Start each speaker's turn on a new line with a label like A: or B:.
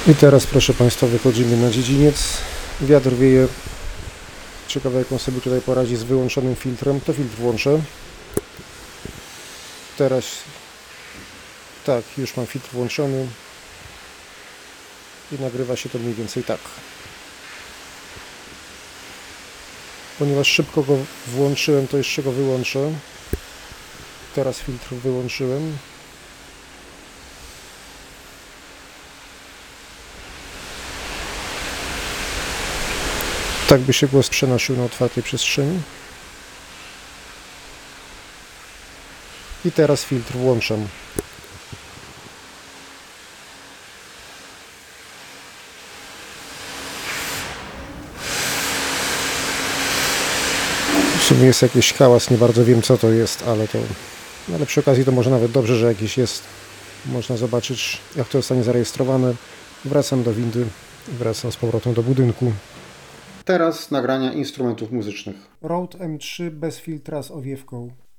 A: I teraz, proszę Państwa, wychodzimy na dziedziniec. Wiatr wieje. Ciekawe, jak on sobie tutaj poradzi z wyłączonym filtrem. To filtr włączę. Teraz tak, już mam filtr włączony i nagrywa się to mniej więcej tak. Ponieważ szybko go włączyłem, to jeszcze go wyłączę. Teraz filtr wyłączyłem. Tak by się głos przenosił na otwartej przestrzeni. I teraz filtr włączam. W sumie jest jakiś hałas, nie bardzo wiem, co to jest, ale przy okazji to może nawet dobrze, że jakiś jest. Można zobaczyć, jak to zostanie zarejestrowane. Wracam do windy, wracam z powrotem do budynku. Teraz nagrania instrumentów muzycznych. Rode M3 bez filtra z owiewką.